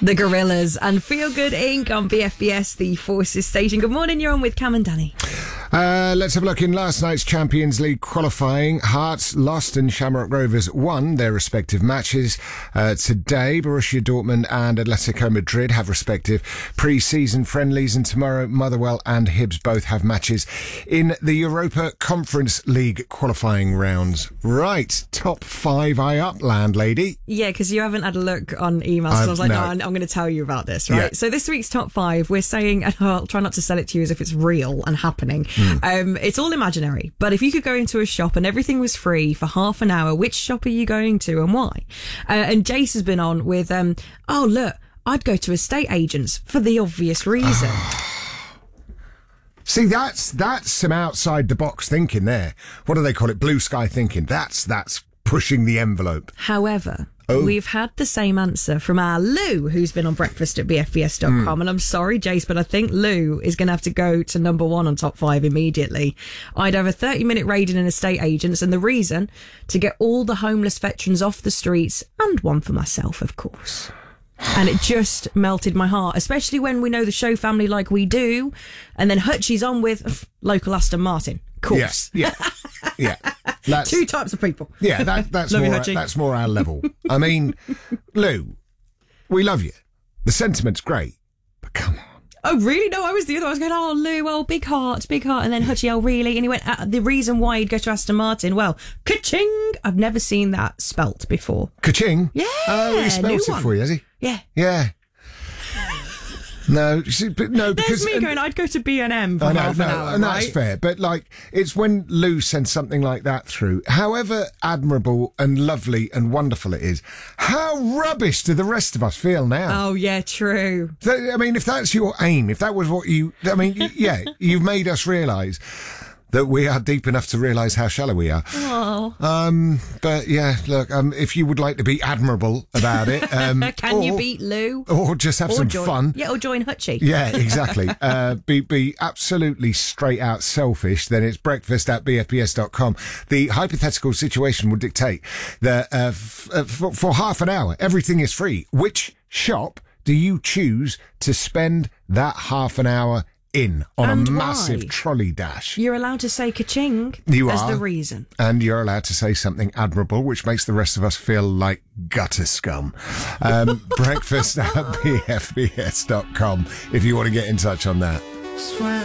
The Gorillas and Feel Good Inc. on BFBS, the Forces station. Good morning, you're on with Cam and Danny. Let's have a look in last night's Champions League qualifying. Hearts lost and Shamrock Rovers won their respective matches. Today, Borussia Dortmund and Atletico Madrid have respective pre-season friendlies, and tomorrow Motherwell and Hibs both have matches in the Europa Conference League qualifying rounds. Right, top five eye up, landlady. Yeah, because you haven't had a look on emails. So I was like, no, I'm going to tell you about this, right? Yeah. So this week's top five, we're saying, and I'll try not to sell it to you as if it's real and happening. It's all imaginary, but if you could go into a shop and everything was free for half an hour, which shop are you going to and why? And Jace has been on with, oh, look, I'd go to estate agents for the obvious reason. See, that's some outside the box thinking there. What do they call it? Blue sky thinking. That's pushing the envelope. However, we've had the same answer from our Lou, who's been on breakfast at BFBS.com. And I'm sorry, Jace, but I think Lou is going to have to go to number one on top five immediately. I'd have a 30-minute raid in an estate agents, and the reason, to get all the homeless veterans off the streets, and one for myself, of course. And it just melted my heart, especially when we know the show family like we do. And then Hutchie's on with local Aston Martin. Of course. Yeah. That's, two types of people. Yeah, that's more our level. I mean, Lou, we love you. The sentiment's great, but come on. Oh, really? No, I was the other one. I was going, oh, Lou, oh, big heart. And then Hutchie, oh, really? And he went, the reason why he'd go to Aston Martin, well, ka-ching! I've never seen that spelt before. Ka-ching? Yeah. Oh, he spelt it for you, has he? Yeah. Yeah. No, because there's me going, I'd go to B&M for half an hour, and right? That's fair. But it's when Lou sends something like that through, however admirable and lovely and wonderful it is, how rubbish do the rest of us feel now? Oh yeah, true. I mean, if that's your aim, if that was what yeah, you've made us realise that we are deep enough to realise how shallow we are. Oh. But yeah, look, if you would like to be admirable about it, can you beat Lou? Or just have some fun. Yeah, or join Hutchie. Yeah, exactly. Be absolutely straight out selfish, then it's breakfast at bfbs.com. The hypothetical situation would dictate that for half an hour, everything is free. Which shop do you choose to spend that half an hour in on a massive trolley dash? You're allowed to say ka-ching as the reason. And you're allowed to say something admirable, which makes the rest of us feel like gutter scum. Breakfast at bfbs.com if you want to get in touch on that.